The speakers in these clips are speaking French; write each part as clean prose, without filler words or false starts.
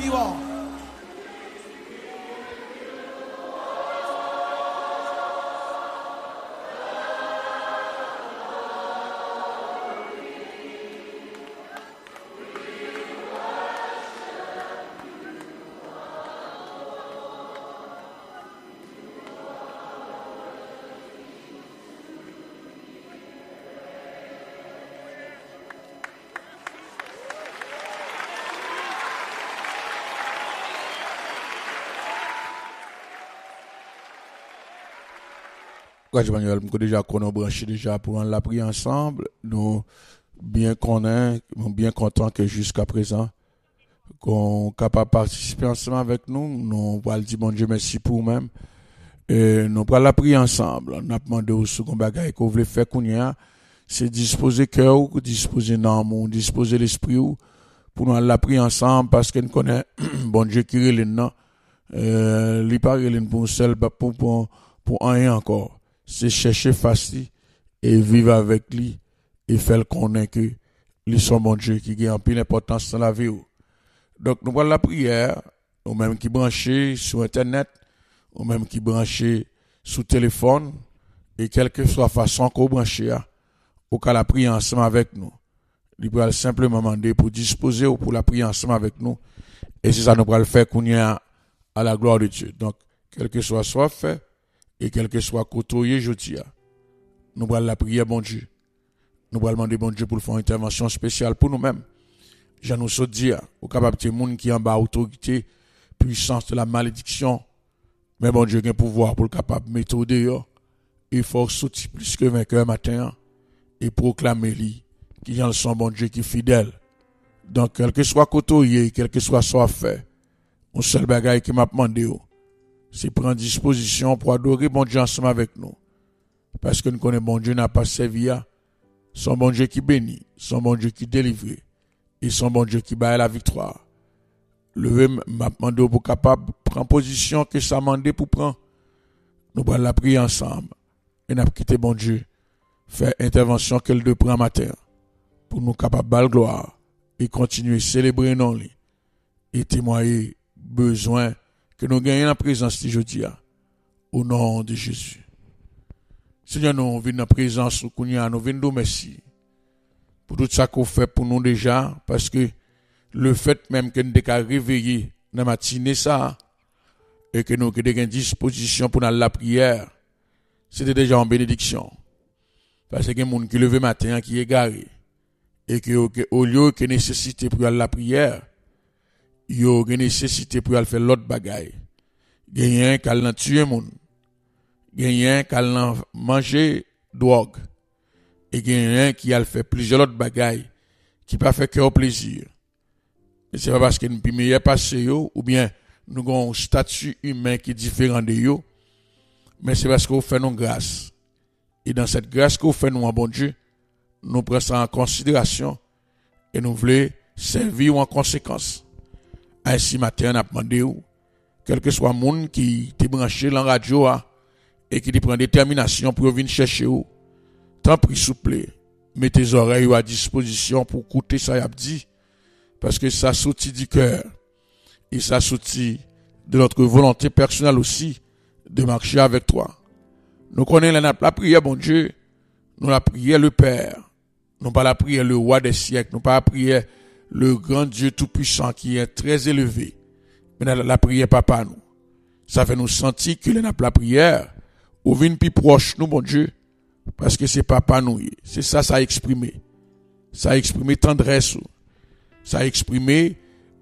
you are. Manuel, nous déjà qu'on a branché déjà pour la prière ensemble. Nous bien contents que jusqu'à présent qu'on capable de participer ensemble avec nous. Nous allons dire bon Dieu merci pour nous-mêmes. Et nous allons la prier ensemble. On a demandé au second bagage qu'on voulait faire qu'on c'est disposer cœur, disposer l'âme, disposer l'esprit pour nous la prier ensemble parce que nous connaissons bon Dieu qui est là. Il parle pour seul pour rien encore. C'est chercher facile et vivre avec lui et faire connaître que lui son bon Dieu qui a un peu d'importance dans la vie. Donc nous voilà la prière, ou même qui branché sur internet, ou même qui branché sous téléphone et quelle que soit la façon qu'on branche ou qu'à la prière ensemble avec nous. Il va simplement demander pour disposer ou pour la prière ensemble avec nous et c'est ça nous va le faire qu'on y a à la gloire de Dieu. Donc quel que soit fait et quel que soit côtoyé, je dis, nous allons la prière, bon Dieu. Nous allons demander, bon Dieu, pour faire une intervention spéciale pour nous-mêmes. Je nous souhaite dire, au capable de monde qui est en bas, autorité, puissance de la malédiction, mais bon Dieu, il a un pouvoir pour le capable de mettre au dehors. Il faut sortir plus que vainqueur matin et proclamer lui, qui est le son bon Dieu qui est fidèle. Donc, quel que soit côtoyé, quel que soit fait, mon seul bagage qui m'a demandé, c'est prendre disposition pour adorer bon Dieu ensemble avec nous. Parce que nous connaissons bon Dieu n'a pas servi à son bon Dieu qui bénit, son bon Dieu qui délivre et son bon Dieu qui bat la victoire. Levé m'a demandé pour capable prendre position que ça m'a demandé pour prendre. Nous allons la prier ensemble et nous quitter bon Dieu faire intervention qu'elle de prend matin pour nous capables de gloire et continuer à célébrer non lui et témoigner besoin que nous gagnons la présence de jeudi au nom de Jésus. Seigneur, nous venons en présence, nous venons de merci pour tout ça qu'on fait pour nous déjà, parce que le fait même que nous avons réveillé dans la matinée ça, et que nous avons une disposition pour la prière, c'était déjà en bénédiction. Parce que il y a des gens qui lèvent matin qui est égaré, et que au lieu de nécessité pour la prière, il y a une nécessité pour faire l'autre bagaille. Il y a un qui a tué moun. Il y a un qui a mangé drogue. Et il y a un qui a fait plusieurs autres bagailles qui pas fait que au plaisir. Et c'est pas parce que nous meilleur passé ou bien nous avons un statut humain qui est différent de yo, mais c'est parce qu'on fait nos grâce. Et dans cette grâce qu'on fait nous en bon Dieu, nous prenons ça en considération et nous voulons servir en conséquence. Ainsi, matin, on a demandé, quel que soit le monde qui est branché dans la radio et qui prend détermination pour venir chercher, tant pis, s'il vous plaît, mettez tes oreilles à disposition pour écouter ça, y a dit, parce que ça sortit du cœur et ça sortit de notre volonté personnelle aussi de marcher avec toi. Nous connaissons la prière, bon Dieu, nous la prière le Père, nous pas la prière le roi des siècles, nous pas la prière le grand Dieu tout-puissant qui est très élevé. Mais la prière papa nous. Ça fait nous sentir que la prière, ou vient plus proche nous, bon Dieu, parce que c'est papa nous. C'est ça, ça a exprimé. Ça a exprimé tendresse. Ça a exprimé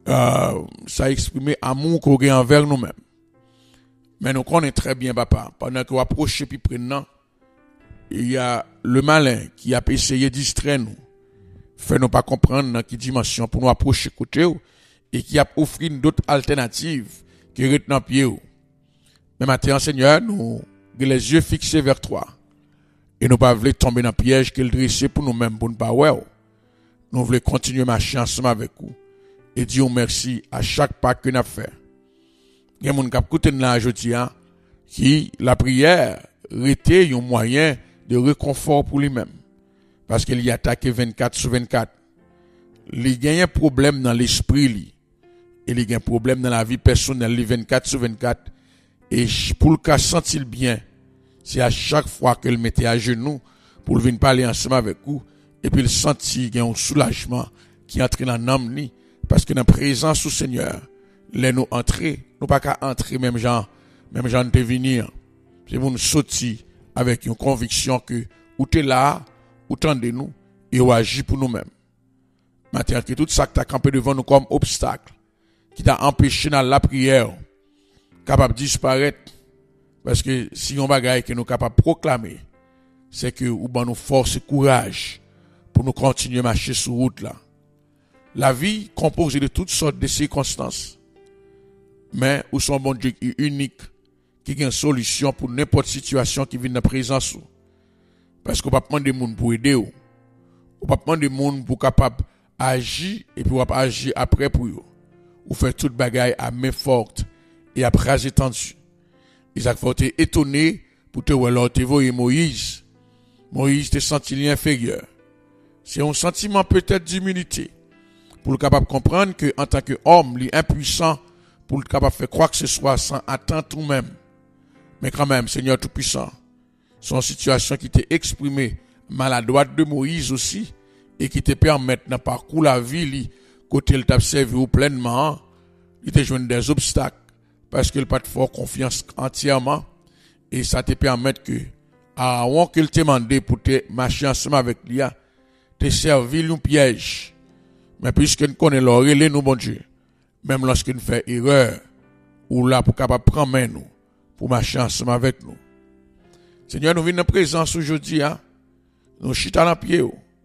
amour qu'on a envers nous-mêmes. Mais nous connaissons très bien papa. Pendant qu'on approche puis prenant, il y a le malin qui a essayé de distraire nous. Fait nous pas comprendre dans quelle dimension pour nous approcher côté et qui a offert d'autres alternatives qui retenant pied. Mais maintenant, Seigneur, nous avons les yeux fixés vers toi. Et nous pas voulons tomber dans le piège qu'il dressé pour nous-mêmes, pour nous pas ouais. Nous voulons continuer ma chance avec vous. Et dire merci à chaque pas que nous avons fait. Il y a des gens qui écoutent là aujourd'hui, qui la prière était un moyen de réconfort pour lui-même. Parce qu'il y a attaqué 24 sur 24. Il y a un problème dans l'esprit. et il y a un problème dans la vie personnelle, les 24/24, et pour le cas sentir bien, c'est à chaque fois qu'elle mettait à genoux pour venir parler ensemble avec vous, et puis il sentit qu'il y a un soulagement qui entre dans l'âme, parce que dans la présence du Seigneur, les nous entrer, nous pas qu'à entrer même gens de venir. C'est pour nous sortir avec une conviction que ou t'es là, ou tendez nous, et ou agit pour nous-mêmes. Maintenant que tout ça qui t'a campé devant nous comme obstacle, qui t'a empêché dans la prière, capable de disparaître, parce que si on bagaille que nous capable de proclamer, c'est que ou ben nous force et courage pour nous continuer à marcher sur route là. La vie composée de toutes sortes de circonstances, mais où son bon Dieu est unique, qui a une solution pour n'importe situation qui vient de présence. Parce qu'on ne peut pas demander des gens pour aider. On ne peut pas demander des gens pour capable agir et puis agir après pour eux. Ou faire toute bagaille à main forte et à bras étendus. Isaac faut être étonné pour te voir l'autre voyer Moïse. Moïse te senti inférieur. C'est un sentiment peut-être d'humilité. Pour le capable comprendre que en tant qu'homme, il est impuissant pour le capable faire quoi que ce soit sans attendre tout même. Mais quand même, Seigneur Tout-Puissant, son situation qui t'est exprimée maladroite de Moïse aussi, et qui te permet dans parcours la vie, côté il t'a servi pleinement, il te joint des obstacles, parce qu'il n'a pas de fort confiance entièrement, et ça te permet que, avant qu'il te demande pour te marcher ensemble avec lui, te servir un piège. Mais puisque nous connaissons l'oreille, nous, bon Dieu, même lorsque nous faisons erreur, ou là pour capable prendre main nous, pour marcher ensemble avec nous. Seigneur, nous venons en présence aujourd'hui, nous chita dans pied,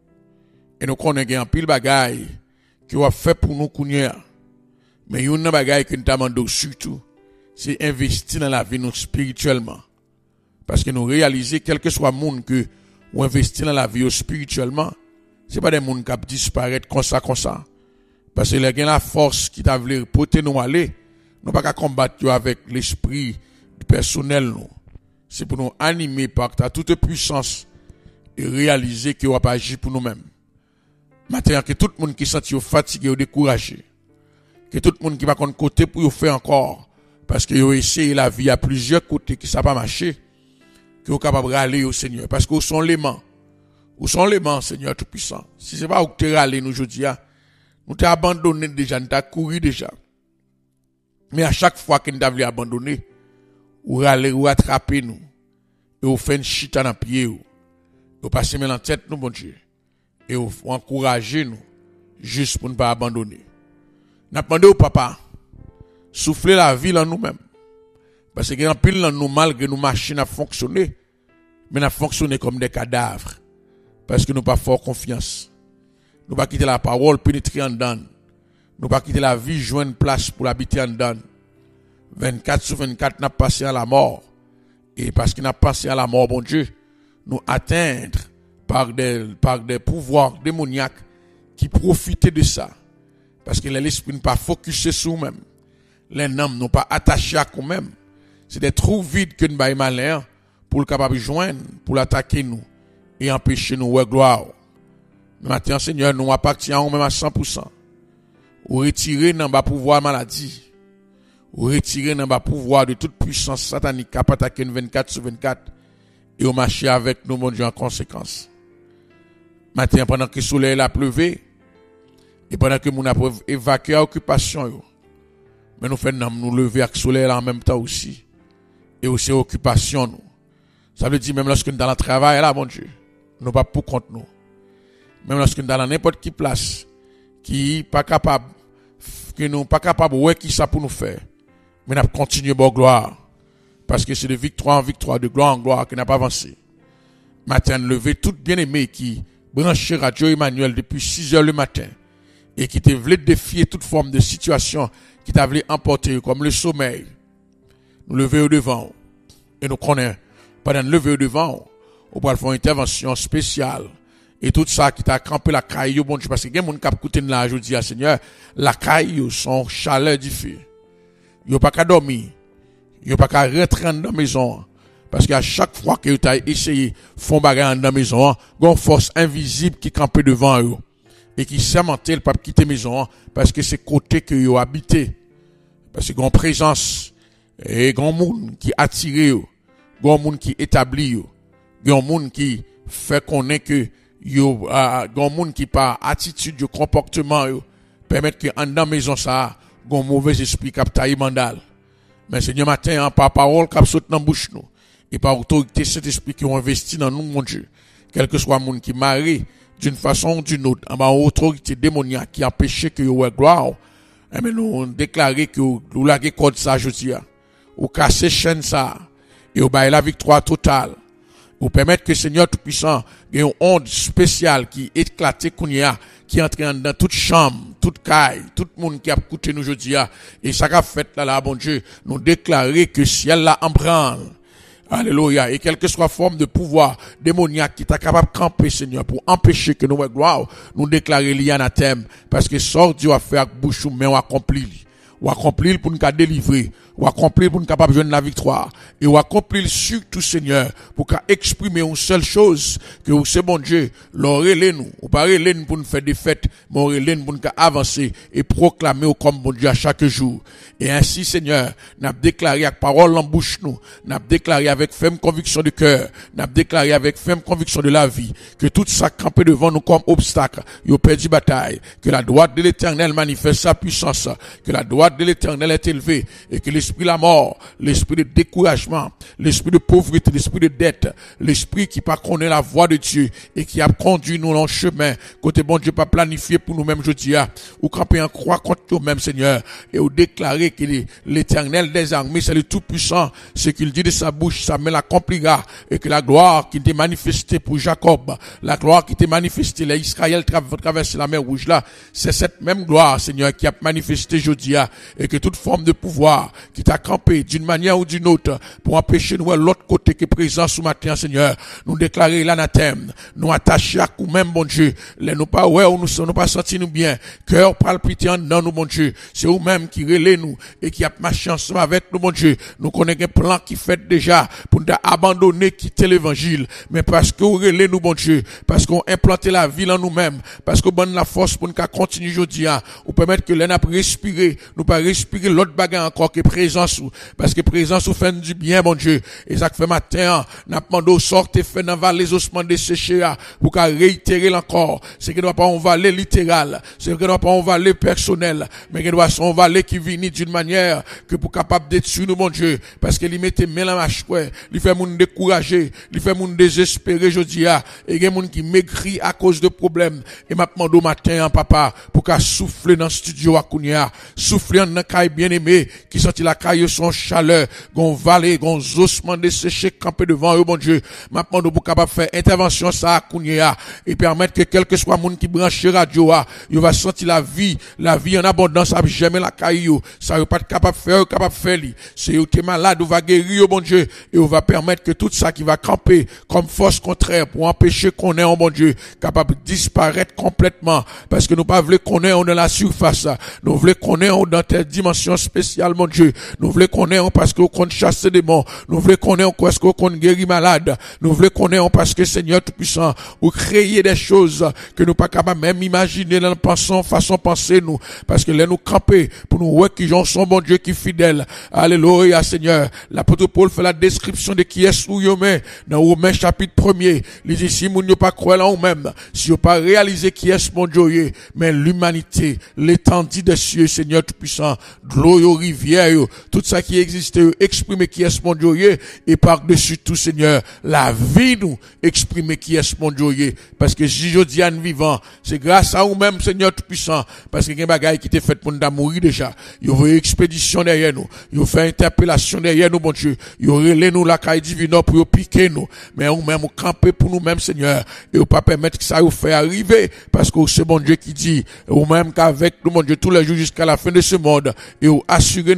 et nous connaissons un pile bagaille qui va fait pour nous connaître. Mais une bagaille que nous demandons surtout, c'est investir dans la vie nous spirituellement. Parce que nous réalisons, quel que soit le monde que nous investissons dans la vie spirituellement, c'est pas des gens qui disparaissent comme ça. Parce que les gens la force qui t'a voulu porter nous aller, nous pas qu'à combattre avec l'esprit personnel nous. C'est pour nous animer par ta toute puissance et réaliser que nous pas agir pour nous-mêmes. Maintenant que tout le monde qui sent fatigué ou découragé, que tout le monde qui va contre côté pour faire encore, parce que vous essayé la vie à plusieurs côtés qui ça pas marché, que vous capable de râler au Seigneur, parce que vous sont l'aimant. Où sont les mains, Seigneur Tout-Puissant? Si c'est pas où tu es râlé nous aujourd'hui, nous t'avons abandonné déjà, nous t'avons couru déjà. Mais à chaque fois que nous t'avons abandonné, ou râler, ou attraper nous, et ou fait une chita dans le pied, ou passer dans la tête nous, bon Dieu, et ou encourager nous, juste pour ne pas abandonner. Nous avons demandé au papa, souffler la vie en nous-mêmes. Parce que en pile dans nous, malgré nos machines à fonctionner, mais nous fonctionné comme des cadavres. Parce que nous pas fort confiance. Nous pas quitter la parole pénétrer en dedans. Nous pas quitter la vie joindre place pour l'habiter en dedans. 24/24 n'a passé à la mort. Et parce qu'il n'a passé à la mort, bon Dieu, nous atteindre par des pouvoirs démoniaques qui profitaient de ça. Parce que l'esprit n'est pas focusé sur nous-mêmes. Les hommes n'ont pas attaché à nous-mêmes. C'est des trous vides que nous avons malheur pour le capable de joindre, pour l'attaquer nous. Et empêcher nous de gloire. Maintenant, Seigneur, nous appartenons même à 100%. Ou retirer dans le pouvoir maladie. Ou retirer dans le pouvoir de toute puissance satanique qui a attaqué 24/24. Et au marcher avec nous, mon Dieu, en conséquence. Maintenant, pendant que le soleil a pleuvé, et pendant que nous avons évacué l'occupation, mais nous faisons nous lever avec le soleil en même temps aussi. Et aussi occupation nous. Ça veut dire même lorsque nous sommes dans le travail là, mon Dieu. Nous pas pour compte nous. Même lorsque nous dans n'importe qui place qui pas capable que nous pas capable ouais qui ça pour nous faire. Mais nous continuer bon gloire parce que c'est de victoire en victoire, de gloire en gloire que n'a pas avancé. Matin levé tout bien-aimé qui branché Radio Emmanuel depuis 6 heures le matin et qui te voulait défier toute forme de situation qui t'a voulu emporter comme le sommeil. Nous lever au devant et nous connaissons pendant lever au devant on va faire une intervention spéciale. Et tout ça qui t'a campé la caillou, bon Dieu, parce que il y a des gens qui ont écouté là, je dis à Seigneur, la caillou, son chaleur du feu. Ils n'ont pas qu'à dormir. Ils n'ont pas qu'à rentrer dans la maison. Parce qu'à chaque fois que tu as essayé de faire bagarre dans la maison, il y a une force invisible qui campe devant eux. Et qui sermenté le pape quitter la maison, parce que c'est côté que ils ont habité. Parce que gon présence et gon monde qui attire yo, gon monde qui établit yo, gon monde qui fait connaître que yo gon monde qui par attitude yo comportement yo permettre que en dans maison ça gon mauvais esprit cap taille mandal. Mais Seigneur matin par parole cap saute dans bouche nous et par autorité cet esprit qui ont investi dans nous mon Dieu, quel que soit monde qui marre d'une façon ou d'une autre en bas autorité démoniaque qui empêche que yo gloire. Mais nous déclarer que nous laguer code ça aujourd'hui ou casser chaîne ça et ou bailler la victoire totale ou permettre que Seigneur Tout-Puissant ait une onde spéciale qui éclate qui entre dans toute chambre, toute caille, tout le monde qui a écouté nous aujourd'hui et ça qu'a fait là bon Dieu nous déclarer que ciel là en branle. Alléluia. Et quelle que soit forme de pouvoir démoniaque qui est capable de camper, Seigneur, pour empêcher que nous, gloire, nous déclarer l'anathème. Parce que sort Dieu a fait avec bouche, mais on accomplit. On accomplit pour nous délivrer. On accomplit pour nous capable de jouer la victoire. Et on accomplit surtout, Seigneur, pour qu'à exprimer une seule chose, que c'est bon Dieu, l'orélé nous. Ou pas relé nous pour nous faire des fêtes, mais relé nous pour nous avancer et proclamer comme bon Dieu à chaque jour. Et ainsi, Seigneur, n'a déclaré avec parole en bouche nous, n'a déclaré avec ferme conviction de cœur, n'a déclaré avec ferme conviction de la vie, que tout ça campé devant nous comme obstacle, yo perdu bataille, que la droite de l'Éternel manifeste sa puissance, que la droite de l'Éternel est élevée, et que l'esprit de la mort, l'esprit de découragement, l'esprit de pauvreté, l'esprit de dette, l'esprit qui pas connaît la voie de Dieu, et qui a conduit nous dans le chemin, côté bon Dieu pas planifié pour nous-mêmes aujourd'hui, ou camper en croix contre nous-mêmes, Seigneur, et ou déclarer que l'Éternel des armées, c'est le Tout-Puissant, ce qu'il dit de sa bouche, ça me l'accomplira, et que la gloire qui était manifestée pour Jacob, la gloire qui était manifestée, les Israël traverser la mer Rouge là, c'est cette même gloire, Seigneur, qui a manifesté aujourd'hui, et que toute forme de pouvoir qui t'a campé d'une manière ou d'une autre pour empêcher nous l'autre côté qui est présent sous matin, Seigneur, nous déclarer l'anathème, nous attacher à coup même, bon Dieu, les nous pas ouais, nous pas senti nous bien, cœur palpitant dans nous, bon Dieu, c'est vous-même qui relais nous et qui a marché ensemble avec nous, bon Dieu, nous connaissons un plan qui fait déjà pour nous abandonner, quitter l'évangile, mais parce que vous relais nous, bon Dieu, parce qu'on implanté la vie en nous-mêmes, parce qu'on donne la force pour nous continuer aujourd'hui, ou permettre que l'on a respirer, nous pas respirer l'autre bagarre encore que présence, parce que présence ou fait du bien, bon Dieu, et ça fait matin, n'a demandé au sortir fait dans vallée les ossements desséchés, pour qu'à réitérer encore, c'est que doit pas en vallée littérale, c'est que doit pas en vallée personnelle, mais que doit son vallée qui vient d'une manière que pour capable détruire nous, mon Dieu, parce que lui mettait main dans ma chouette, lui fait moun décourager, lui fait moun désespérer, je dis, et il y a moun qui maigrit à cause de problèmes, et m'a demandé au matin, papa, pour qu'à souffler dans le studio à Kounia, souffler dans la caille bien-aimé, qui sentit la caille son chaleur, gon vallée, gon ossements desséchés, campé devant eux, mon Dieu, m'a demandé pour capable faire intervention ça à Kounia, et permettre que quel que soit moun qui branche radio, il va sentir la vie en abondance, à jamais la caille, ça n'est pas capable de faire, c'est où t'es malade, ou va guérir, bon Dieu, et on va permettre que tout ça qui va camper comme force contraire pour empêcher qu'on ait un bon Dieu, capable de disparaître complètement, parce que nous pas voulons qu'on ait dans la surface, nous voulons qu'on ait dans telle dimension spéciale, mon Dieu, nous voulons qu'on ait parce qu'on compte chasser des démons, nous voulons qu'on ait parce qu'on compte guérir malade, nous voulons qu'on ait parce que Seigneur Tout-Puissant, ou créer des choses que nous pas capables même imaginer dans la façon penser nous, parce que là nous camper pour nous voir qui sont bon Dieu qui est fidèle. Alléluia Seigneur. L'apôtre Paul fait la description de qui est sous Romain dans Romain chapitre 1er. Il dit si moun yo pas croire en eux-mêmes, si yo pas réaliser qui est mon Dieu, mais l'humanité, l'étendue des cieux, Seigneur Tout-Puissant, de l'eau, rivière, tout ça qui existe, exprimer qui est mon Dieu, et par-dessus tout Seigneur, la vie nous, exprimer qui est mon Dieu, parce que si je dis à nous vivant, c'est grâce à vous-même Seigneur Tout-Puissant, parce que il y a des bagailles qui étaient faites pour nous mourir déjà, yo fait expédition derrière nous, yo fait interpellation derrière nous, mon Dieu, yo relé nous la caille divine pour yo piquer nous, mais nous-mêmes, camper pour nous-mêmes Seigneur, et ou pas permettre que ça vous fait arriver, parce que c'est bon Dieu qui dit, ou même qu'avec nous, mon Dieu, tous les jours jusqu'à la fin de ce monde, et ou assurer nos réussite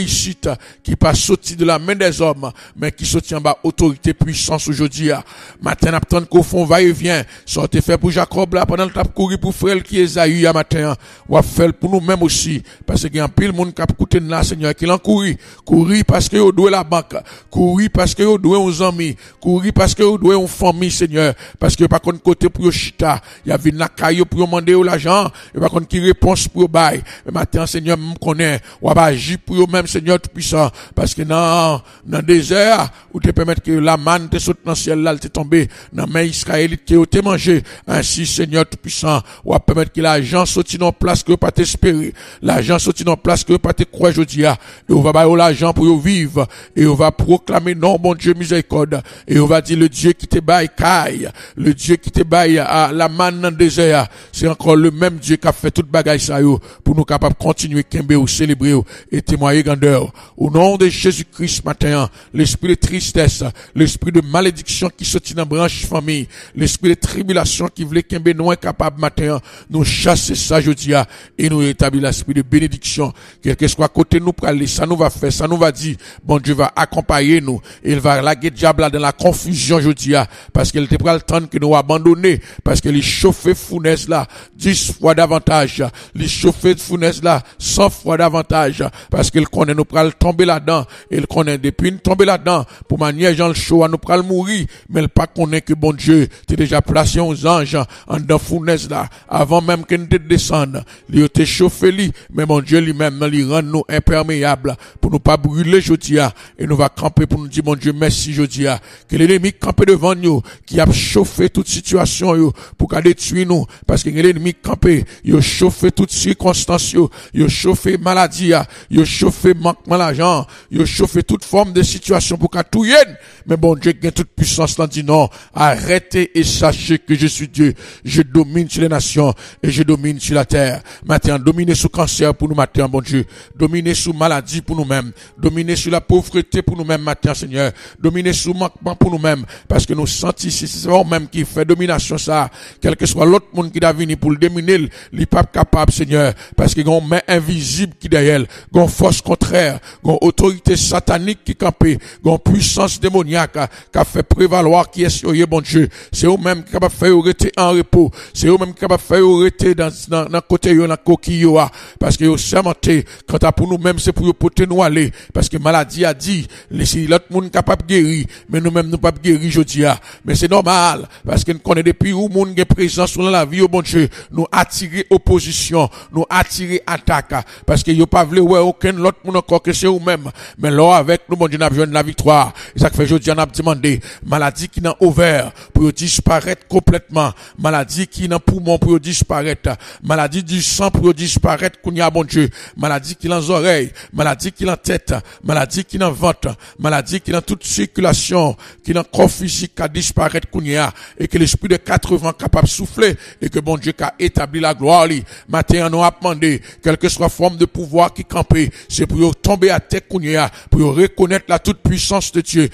réussite qui pas sorti de la main des hommes, mais qui sorti en bas autorité, puissance aujourd'hui. Matin, n'attend qu'au fond va et vient. Sortez fait pour Jacob là, pendant le tape courir pour frère qui est Esaü à matin. Ou à faire pour nous-mêmes aussi. Parce qu'il y a un pile monde qui a coûté là, Seigneur, qui l'en courir. Courir parce que vous doit la banque. Courir parce que vous doit aux amis. Courir parce que vous doit aux familles, Seigneur. Parce que pas qu'on côté pour chita. Il y a une caillou pour demander l'argent. Et pas qu'on qui réponse pour bail. Mais matin, Seigneur, me connaît. Ou à agir pour eux-mêmes, Seigneur tout puissant. Parce que dans le désert, ou te permettre que la manne te saute dans le ciel là, te tomber dans main israélite qui te manger. Ainsi, Seigneur tout puissant, ou à permettre que l'argent sorti dans place que pas t'espérer. L'argent sorti dans place que pas te croire aujourd'hui. Et on va bailler l'argent pour vivre. Et on va proclamer non, bon Dieu, miséricorde. Et on va dire le Dieu qui te baille caille. Le Dieu qui te baille à la manne dans le désert. C'est encore le même Dieu qui a fait toute bagaille ça yo. Pour nous capables de continuer kembe ou célébrer et témoigner grandeur. Au nom de Jésus-Christ matin, l'esprit de tristesse, l'esprit de malédiction qui sortit dans branche famille, l'esprit de tribulation qui voulait kembe nous incapable matin, nous chasser ça jeudi et nous établir l'esprit de bénédiction. Quel que soit côté nous pour aller, ça nous va faire, ça nous va dire, bon Dieu va accompagner nous, il va laguer diable dans la confusion jeudi parce qu'il était prêt le temps que nous abandonner, parce que les chauffés fournaise là, 10 fois davantage, les chauffés de fournaise là, 100 fois davantage, parce qu'il connaît nous pral tomber là-dedans, il connaît depuis nous tomber là-dedans, pour manière Jean le show, nous pral mourir, mais il pas connaît que bon Dieu, t'es déjà placé aux anges, en dans fournaise là, avant même que nous te descende, il te chauffé li, mais mon Dieu lui-même, il rend nous imperméables, pour nous pas brûler jodia, et nous va camper pour nous dire, mon Dieu, merci jodia, que l'ennemi campe devant nous, qui a chauffé toute situation, yo, pour qu'à détruire nous, parce que l'ennemi campé, il a chauffé toutes circonstances, il a chauffé maladie, il a chauffé manquement d'argent, il a chauffé toute forme de situation pour qu'à tout yen, mais bon Dieu, qui a toute puissance, là, dit non, arrêtez et sachez que je suis Dieu, je domine sur les nations, et je domine sur la terre. Maintenant, dominer sur cancer pour nous, matin, bon Dieu, dominer sur maladie pour nous-mêmes, dominer sur la pauvreté pour nous-mêmes, matin, Seigneur, dominer sur manquement pour nous-mêmes, parce que nous sentons ici, c'est nous-mêmes qui fait domination ça, quel que soit l'autre monde qui doit venir pour le dominer, il n'est pas capable, Seigneur, parce qu'il y a une main invisible qui derrière, il y a une force contraire, il y a une autorité satanique qui campait, il y a une puissance démoniaque qui a fait prévaloir qui est sur bon Dieu. C'est eux-mêmes qui capable de faire arrêter en repos. C'est eux-mêmes qui capable de faire arrêter dans côté dans coquille parce que sermenté quant à pour nous-mêmes c'est pour porter nous aller parce que maladie a dit si l'autre monde capable guérir mais nous-mêmes nous pas guérir aujourd'hui mais c'est normal parce que nous connaît depuis où monde est présent sur la vie au bon Dieu nous attirer opposition nous attirer attaque parce que yo pas voulu ouais aucun autre monde encore que c'est eux-mêmes mais là avec nous bon Dieu n'a besoin de la victoire et ça fait aujourd'hui on a demandé maladie qui n'a ouvert pour disparaître complètement maladie qui n'a poumon pour disparaître maladie du sang pour disparaître qu'on y a bon Dieu maladie qui dans les oreilles maladie qui dans tête maladie qui dans ventre maladie qui dans toute circulation qui dans corps physique à disparaître qu'on y a et que l'esprit de 80 capable de souffler et que bon Dieu a établi la gloire li matin on a demandé quelle que soit forme de pouvoir qui camper c'est pour tomber à terre qu'on y a pour reconnaître la toute puissance de Dieu